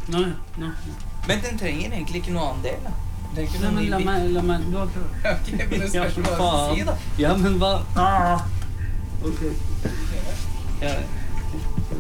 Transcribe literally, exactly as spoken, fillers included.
Nå, ja. Nå. Men den trenger egentlig ikke noe annen del, da. Den trenger ikke Nei, noe men ny la bit. meg, la meg, du har prøvd. Ok, men det spørs hva jeg skal si, da. Ja, men hva? Ah. Ok. Ja,